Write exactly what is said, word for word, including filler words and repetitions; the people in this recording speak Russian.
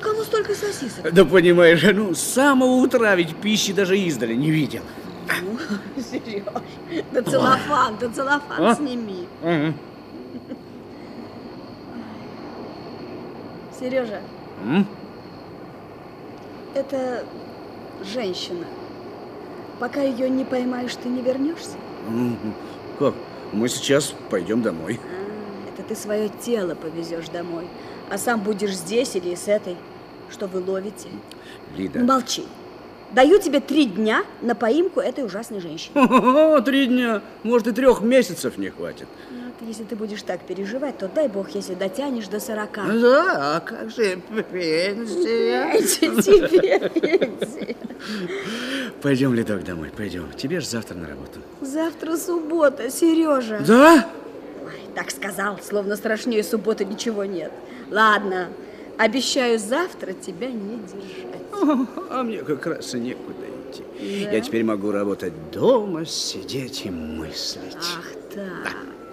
кому столько сосисок? Да понимаешь, ну, с самого утра ведь пищи даже издали не видел. Ну, Сереж, да целлофан, да целлофан а? сними. Угу. Сережа, М? это женщина. Пока ее не поймаешь, ты не вернешься? Как? Мы сейчас пойдем домой. А, это ты свое тело повезешь домой, а сам будешь здесь или с этой. Что вы ловите? Лида. Ну, молчи. Даю тебе три дня на поимку этой ужасной женщины. О, три дня. Может, и трех месяцев не хватит. Вот, если ты будешь так переживать, то дай бог, если дотянешь до сорока. Да, а как же пенсия? Тебе пенсия. Пойдем, Лидок, домой, пойдем. Тебе же завтра на работу. Завтра суббота, Сережа. Да? Ой, так сказал, словно страшнее субботы ничего нет. Ладно, обещаю завтра тебя не держать. О, а мне как раз и некуда идти. Да? Я теперь могу работать дома, сидеть и мыслить. Ах так. Да.